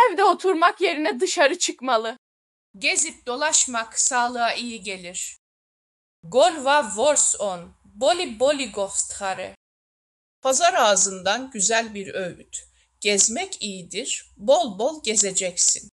Evde oturmak yerine dışarı çıkmalı. Gezip dolaşmak sağlığa iyi gelir. Golva vors on, boli boli govsthare. Pazar ağzından güzel bir öğüt. Gezmek iyidir, bol bol gezeceksin.